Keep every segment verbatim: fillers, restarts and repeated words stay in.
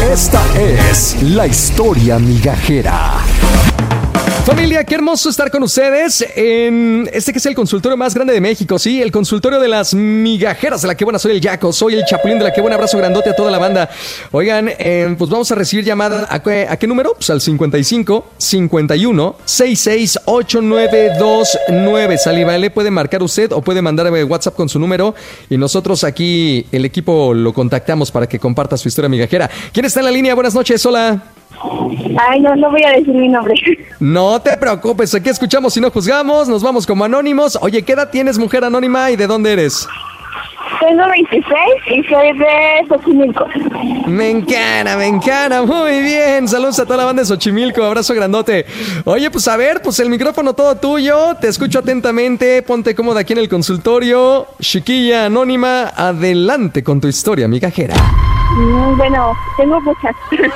Esta es la historia migajera. Familia, qué hermoso estar con ustedes en este que es el consultorio más grande de México, sí, el consultorio de las migajeras de la que buena. Soy el Yaco, soy el Chapulín de la que buena. Abrazo grandote a toda la banda. Oigan, eh, pues vamos a recibir llamada. ¿A qué, a qué número? Pues al cincuenta y cinco, cincuenta y uno, sesenta y seis, ochenta y nueve veintinueve. Sale, vale, puede marcar usted o puede mandarme WhatsApp con su número y nosotros aquí, el equipo, lo contactamos para que comparta su historia migajera. ¿Quién está en la línea? Buenas noches, hola. Ay, no, no voy a decir mi nombre. No te preocupes, aquí escuchamos y no juzgamos, nos vamos como anónimos. Oye, ¿qué edad tienes, mujer anónima, y de dónde eres? Tengo veintiséis y soy de Xochimilco. Me encanta, me encanta, muy bien. Saludos a toda la banda de Xochimilco, abrazo grandote. Oye, pues a ver, pues el micrófono todo tuyo, te escucho atentamente, ponte cómoda aquí en el consultorio. Chiquilla anónima, adelante con tu historia migajera. Mm, bueno, tengo muchas.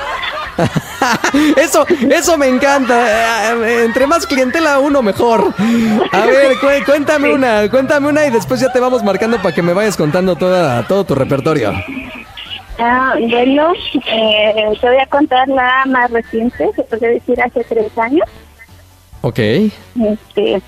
Eso, eso me encanta. Entre más clientela uno, mejor. A ver, cu- cuéntame Sí. una, cuéntame una y después ya te vamos marcando para que me vayas contando toda, todo tu repertorio. Ah, bueno, eh, te voy a contar la más reciente, se puede decir hace tres años. Ok. Este,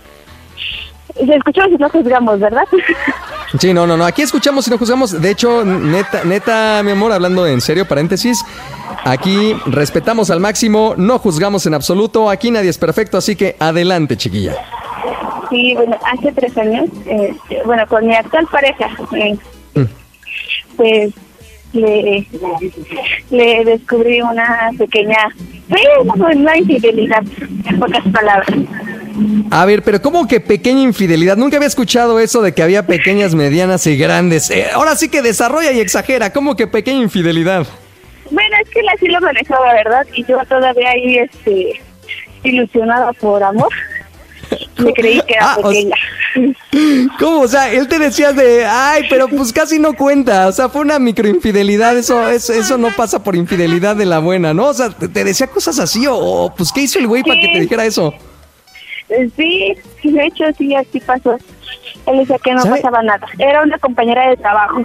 se escuchó si no juzgamos, ¿verdad? Sí, no, no, no. Aquí escuchamos y no juzgamos. De hecho, neta, neta, mi amor, hablando en serio, paréntesis, aquí respetamos al máximo, no juzgamos en absoluto. Aquí nadie es perfecto, así que adelante, chiquilla. Sí, bueno, hace tres años, este, bueno, con mi actual pareja, eh, Mm. pues le, le descubrí una pequeña, bueno, una infidelidad, en pocas palabras. A ver, pero ¿cómo que pequeña infidelidad? Nunca había escuchado eso de que había pequeñas, medianas y grandes. Eh, ahora sí que desarrolla y exagera. ¿Cómo que pequeña infidelidad? Bueno, es que él así lo manejaba, ¿verdad? Y yo todavía ahí, este, ilusionada por amor, me creí que era Ah, o pequeña. ¿Cómo? O sea, él te decía de, ay, pero pues casi no cuenta. O sea, fue una microinfidelidad. Eso, eso, eso no pasa por infidelidad de la buena, ¿no? O sea, te, te decía cosas así o, o, pues, ¿qué hizo el güey para que te dijera eso? Sí, de hecho, sí, así pasó. Él decía que no ¿Sabe? pasaba nada. Era una compañera de trabajo.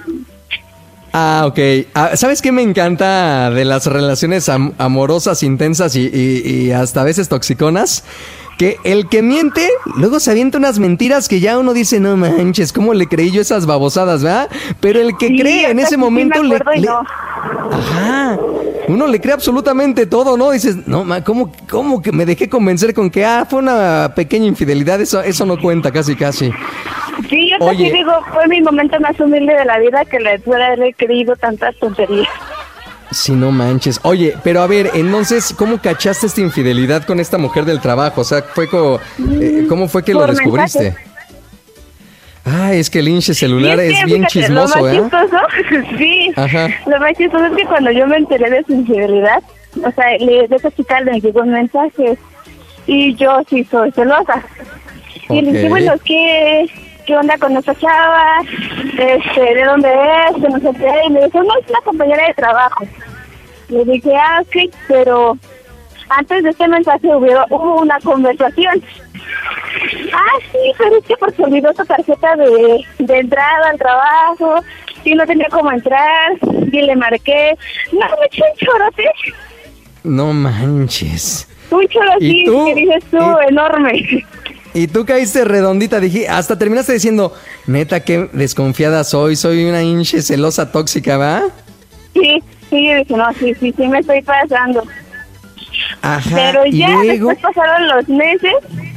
Ah, ok. Ah, ¿sabes qué me encanta de las relaciones am- amorosas, intensas y, y- y hasta a veces toxiconas? Que el que miente, luego se avienta unas mentiras que ya uno dice, no manches, ¿cómo le creí yo esas babosadas, verdad? Pero el que Sí, cree en hasta ese sí momento me le, acuerdo y le- no. Ajá. Uno le cree absolutamente todo, ¿no? Dices, no, ma, ¿cómo, cómo que me dejé convencer con que, ah, fue una pequeña infidelidad? Eso, eso no cuenta, casi, casi. Sí, yo Oye. también digo, fue mi momento más humilde de la vida que le pude haber creído tantas tonterías. Sí, no manches. Oye, pero a ver, entonces, ¿cómo cachaste esta infidelidad con esta mujer del trabajo? O sea, fue como, eh, ¿cómo fue que lo Por descubriste? mensaje. Ah, es que el hinche celular Y es, que, bien fíjate, lo chismoso, más ¿eh? chistoso, sí, Ajá. lo más chistoso es que cuando yo me enteré de su infidelidad, o sea, le, de esa chica le llegó un mensaje y yo sí soy celosa. Y le dije, Ok. bueno, ¿qué, ¿qué onda con esta chava? Este, ¿de dónde es? Que no sé qué. Y me dijo, no, es una compañera de trabajo. Le dije, ah, ok, pero antes de este mensaje hubo, hubo una conversación. Ah, sí, pero es que porque olvidó su tarjeta de, de entrada al trabajo y no tenía cómo entrar y le marqué. No, me eché un chorote, No manches. un chorote ¿Y tú? que dices tú, ¿Y- enorme. Y tú caíste redondita, dije, hasta terminaste diciendo, neta, qué desconfiada soy, soy una hinche celosa tóxica, ¿va? Sí, sí, yo dije, no, sí, sí, sí me estoy pasando. Ajá. Pero y ya luego, después pasaron los meses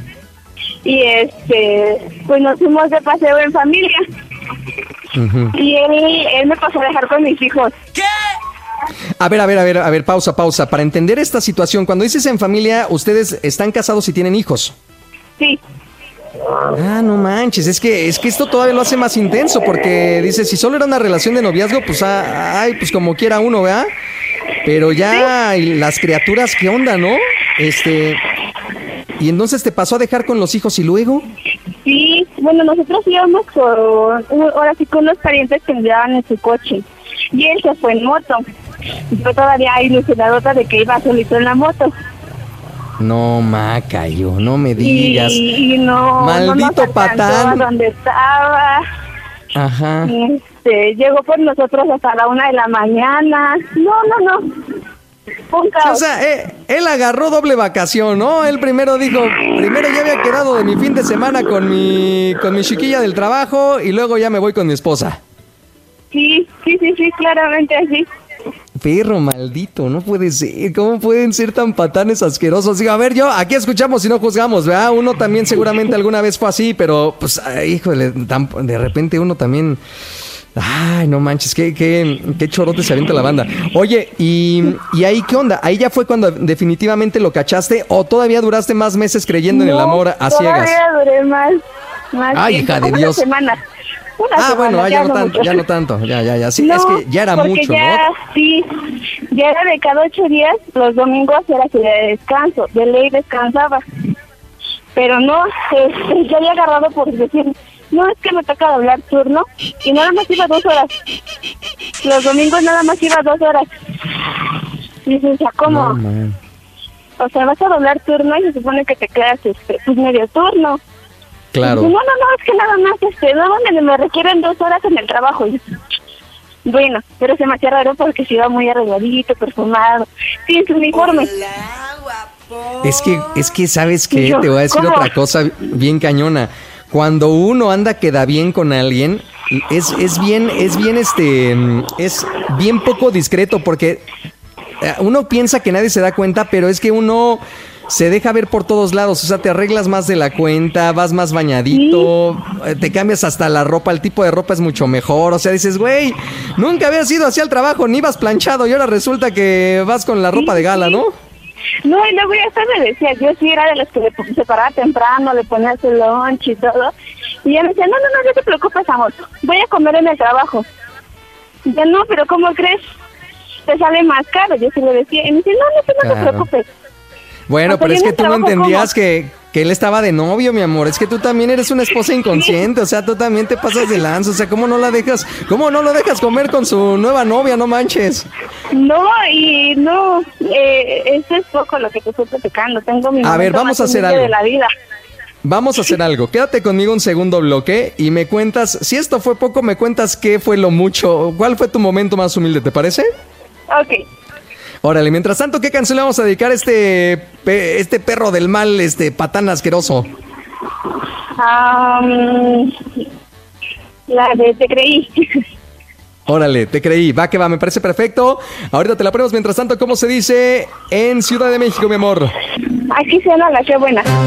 y este, pues nos fuimos de paseo en familia. Ujú. Y él, él me pasó a dejar con mis hijos. A ver, a ver, a ver, a ver, pausa, pausa. Para entender esta situación, cuando dices en familia, ustedes están casados y tienen hijos. Sí, Ah, no manches, es que es que esto todavía lo hace más intenso porque dice, si solo era una relación de noviazgo, pues ah, ay, pues como quiera uno, ¿verdad? Pero ya y las criaturas, ¿qué onda, no? Este, y entonces te pasó a dejar con los hijos y luego, sí, bueno, nosotros íbamos con, ahora sí con unos parientes que nos llevaban en su coche. Y él se fue en moto. Yo todavía ilusionadota de que iba solito en la moto. no, Macayo, no me digas. Y, y no, no nos Maldito alcanzó patán. a donde estaba. Ajá. Y, este, llegó por nosotros hasta la una de la mañana. No, no, no. Un caos. O sea, eh, él agarró doble vacación, ¿no? Él primero dijo, primero ya había quedado de mi fin de semana con mi, con mi chiquilla del trabajo y luego ya me voy con mi esposa. Sí, sí, sí, sí, claramente así. Perro maldito, no puede ser. ¿Cómo pueden ser tan patanes asquerosos? Digo, a ver, yo, aquí escuchamos y no juzgamos, ¿verdad? Uno también seguramente alguna vez fue así, pero pues, ay, híjole, tan, de repente uno también... Ay, no manches, qué, qué, qué chorote se avienta la banda. Oye, y, y ahí, ¿qué onda? ¿Ahí ya fue cuando definitivamente lo cachaste o todavía duraste más meses creyendo no, en el amor a ciegas? Todavía duré más, más Ay, tiempo, hija de una Dios. semana. Una ah, semana, bueno, ya, ya no no tanto, mucho. ya no tanto, ya, ya, ya, sí, no, es que ya era porque mucho, ya, ¿no? Sí, ya era de cada ocho días, los domingos era su día de descanso, de ley descansaba. Pero no, este, yo había agarrado por decir, no, es que me toca doblar turno, y nada más iba dos horas. Los domingos nada más iba dos horas. Y dices, o sea, ¿cómo? No, o sea, vas a doblar turno y se supone que te quedas, este, pues medio turno. claro. Y dices, no, no, no, es que nada más, este, no, me, me requieren dos horas en el trabajo. Y, bueno, pero se me hacía raro porque se iba muy arregladito, perfumado, sin su uniforme. Hola, guapo. Es que, es que, ¿sabes qué? Yo, Te voy a decir ¿cómo? otra cosa bien cañona. Cuando uno anda queda bien con alguien, es, es bien, es bien, este, es bien poco discreto porque uno piensa que nadie se da cuenta, pero es que uno se deja ver por todos lados. O sea, te arreglas más de la cuenta, vas más bañadito, ¿sí? Te cambias hasta la ropa, el tipo de ropa es mucho mejor. O sea, dices, güey, nunca habías ido así al trabajo, ni ibas planchado y ahora resulta que vas con la ropa de gala, ¿no? No, y luego ya hasta me decía, yo sí era de los que le, se paraba temprano, le ponía su lunch y todo. Y ella me decía, no, no, no, no te preocupes, amor, voy a comer en el trabajo. Y yo, no, pero ¿cómo crees? Te sale más caro. Yo sí le decía, y me dice, no, no, no, no Claro. te preocupes. Bueno, O sea, pero es yo en que el tú no trabajo, entendías ¿cómo? que, que él estaba de novio, mi amor. Es que tú también eres una esposa inconsciente. O sea, tú también te pasas de lanza. O sea, ¿cómo no la dejas? ¿Cómo no lo dejas comer con su nueva novia? No manches. No, y no, eh, eso es poco lo que te estoy platicando. Tengo mi A ver, momento vamos más a hacer humilde algo. de la vida. Vamos a hacer algo. Quédate conmigo un segundo bloque y me cuentas, si esto fue poco, me cuentas qué fue lo mucho. ¿Cuál fue tu momento más humilde? ¿Te parece? Ok. Órale, mientras tanto, ¿qué canción le vamos a dedicar a este, pe- este perro del mal, este patán asqueroso? Um, la de Te Creí. Órale, te creí, va que va, me parece perfecto. Ahorita te la ponemos, mientras tanto, ¿cómo se dice en Ciudad de México, mi amor? Aquí suena la que buena.